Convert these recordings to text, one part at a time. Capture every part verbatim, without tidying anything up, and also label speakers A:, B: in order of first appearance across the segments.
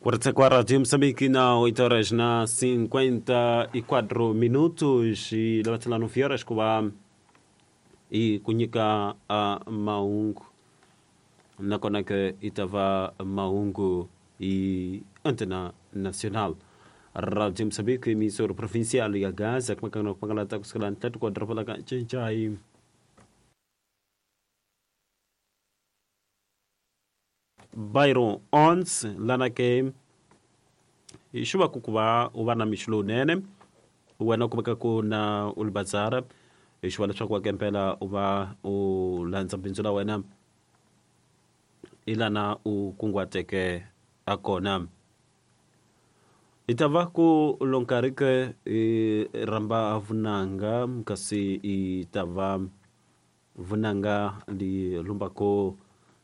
A: Wartsekwa Radio Moçambique na oito horas na cinquenta e quatro minutos e lewatela no horas kuba e kunyika a maungu na kona ke itava maungu e antena nacional Radio Moçambique emissora provincial ya Gaza kama kana kupangala takuskala tatu kwa drapala ka chenchai Byron Ons lana ke ishuba kukuba ubana mishlo nene uwana kubaka kuna ulbazara ishuba lasha kwa kempela uba ulanza mpinzula wena ilana ukungwateke akona itava ku lonkarike e, ramba avunanga mkasi itava vunanga li lumbako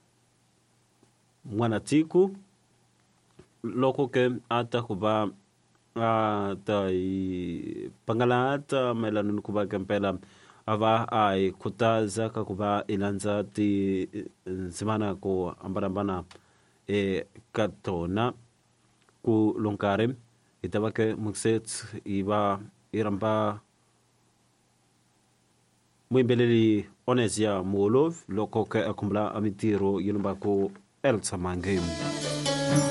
A: mwana tiku loko ke ata kuba ata i pangala ata melanu kuba kempela ava ai kutaza ka kuba ilanza ti semana ko ambarambana e katona ku lonkare itaba ke mukset iba iramba mwimbeleli Onesia Molov loko ke akumbla amitiro yulumba ko El Samangim.